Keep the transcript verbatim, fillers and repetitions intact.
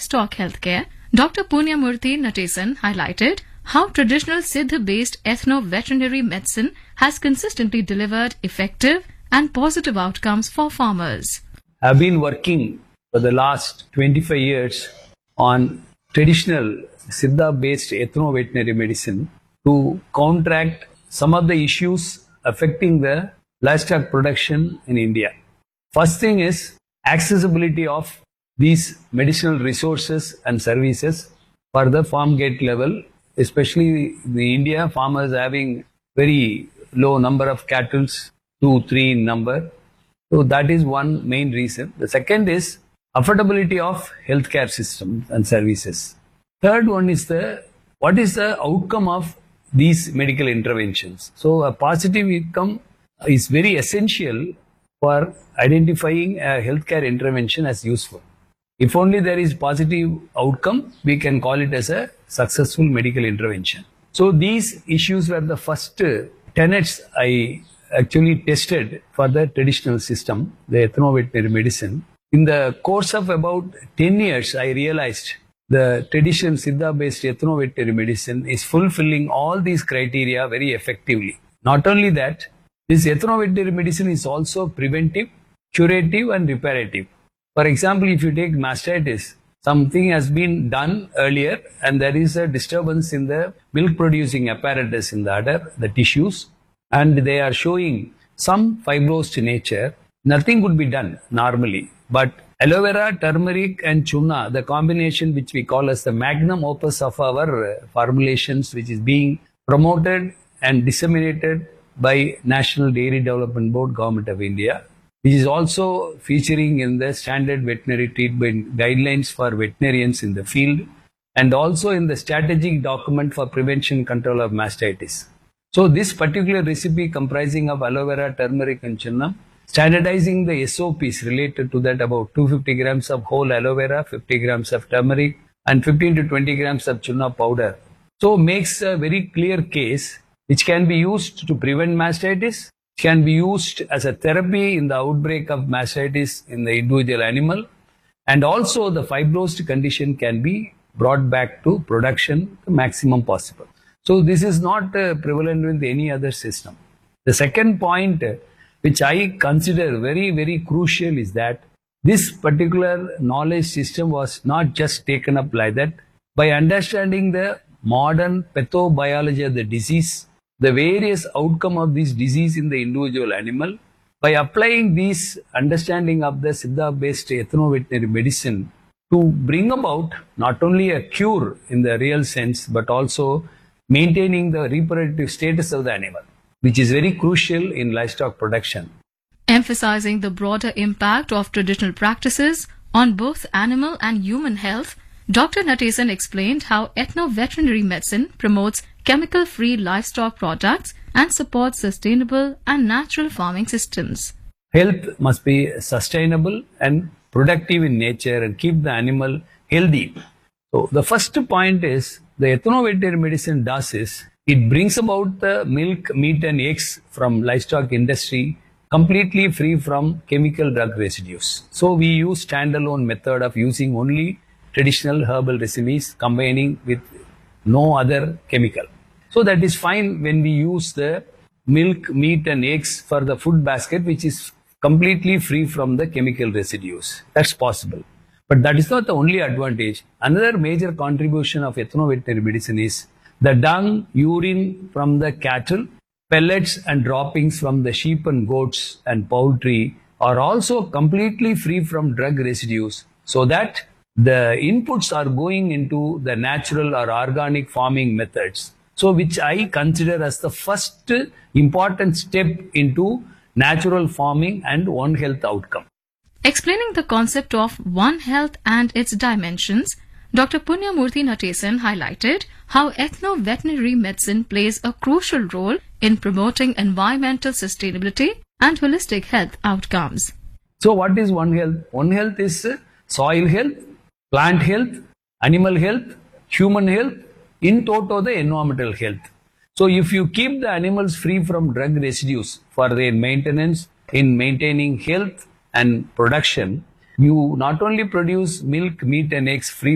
livestock healthcare, Doctor Punyamurthy Natesan highlighted how traditional Siddha-based ethno-veterinary medicine has consistently delivered effective and positive outcomes for farmers. I've been working for the last twenty-five years on traditional Siddha-based ethno-veterinary medicine to counteract some of the issues affecting the livestock production in India. First thing is accessibility of these medicinal resources and services for the farm gate level, especially in India, farmers having very low number of cattle, two, three in number. So that is one main reason. The second is affordability of healthcare systems and services. Third one is the what is the outcome of these medical interventions. So a positive outcome is very essential for identifying a healthcare intervention as useful. If only there is positive outcome, we can call it as a successful medical intervention. So these issues were the first tenets I actually tested for the traditional system, the ethno-veterinary medicine. In the course of about ten years, I realized the traditional Siddha-based ethno-veterinary medicine is fulfilling all these criteria very effectively. Not only that, this ethno-veterinary medicine is also preventive, curative and reparative. For example, if you take mastitis, something has been done earlier and there is a disturbance in the milk producing apparatus in the udder, the tissues, and they are showing some fibrosed nature. Nothing would be done normally. But aloe vera, turmeric and chuna, the combination which we call as the magnum opus of our formulations, which is being promoted and disseminated by National Dairy Development Board, Government of India, which is also featuring in the standard veterinary treatment guidelines for veterinarians in the field and also in the strategic document for prevention control of mastitis. So this particular recipe comprising of aloe vera, turmeric and chuna, standardizing the S O Ps related to that, about two hundred fifty grams of whole aloe vera, fifty grams of turmeric and fifteen to twenty grams of chuna powder. So makes a very clear case which can be used to prevent mastitis, can be used as a therapy in the outbreak of mastitis in the individual animal, and also the fibrosed condition can be brought back to production the maximum possible. So this is not uh, prevalent with any other system. The second point uh, which I consider very, very crucial is that this particular knowledge system was not just taken up like that. By understanding the modern pathobiology of the disease, the various outcome of this disease in the individual animal, by applying this understanding of the Siddha-based ethno-veterinary medicine to bring about not only a cure in the real sense, but also maintaining the reproductive status of the animal, which is very crucial in livestock production. Emphasizing the broader impact of traditional practices on both animal and human health, Doctor Natesan explained how ethno-veterinary medicine promotes chemical-free livestock products and supports sustainable and natural farming systems. Health must be sustainable and productive in nature and keep the animal healthy. So the first point is the ethno-veterinary medicine does is it brings about the milk, meat and eggs from livestock industry completely free from chemical drug residues. So we use standalone method of using only traditional herbal recipes combining with no other chemical. So that is fine when we use the milk, meat and eggs for the food basket, which is completely free from the chemical residues. That's possible. But that is not the only advantage. Another major contribution of ethno-veterinary medicine is the dung, urine from the cattle, pellets and droppings from the sheep and goats and poultry are also completely free from drug residues, so that the inputs are going into the natural or organic farming methods. So which I consider as the first important step into natural farming and One Health outcome. Explaining the concept of One Health and its dimensions, Doctor Punyamurthy Natesan highlighted how ethno-veterinary medicine plays a crucial role in promoting environmental sustainability and holistic health outcomes. So what is One Health? One Health is soil health, plant health, animal health, human health, in toto the environmental health. So if you keep the animals free from drug residues for their maintenance in maintaining health and production, you not only produce milk, meat and eggs free